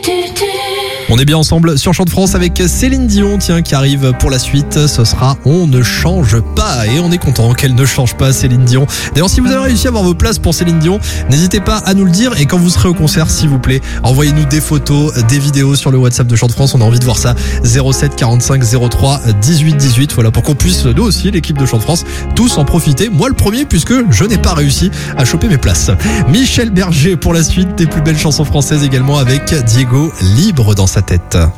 On est bien ensemble sur Chant de France avec Céline Dion, qui arrive pour la suite. Ce sera On ne change pas. Et on est content qu'elle ne change pas, Céline Dion. D'ailleurs, si vous avez réussi à avoir vos places pour Céline Dion, n'hésitez pas à nous le dire. Et quand vous serez au concert, s'il vous plaît, envoyez-nous des photos, des vidéos sur le WhatsApp de Chant de France. On a envie de voir ça. 07 45 03 18 18. Voilà, pour qu'on puisse, nous aussi, l'équipe de Chant de France, tous en profiter. Moi, le premier, puisque je n'ai pas réussi à choper mes places. Michel Berger pour la suite des plus belles chansons françaises également avec Diego, Libre dans sa tête.